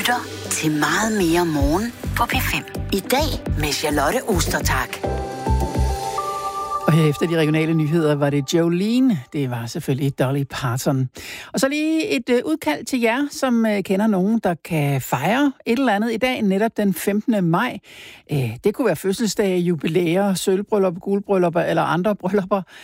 lytter til Meget mere morgen på P5. I dag med Charlotte Ostertag. Og her efter de regionale nyheder var det Jolene. Det var selvfølgelig Dolly Parton. Og så lige et udkald til jer, som kender nogen, der kan fejre et eller andet i dag, netop den 15. maj. Det kunne være fødselsdage, jubilæer, sølvbryllupper, guldbryllupper eller andre bryllupper.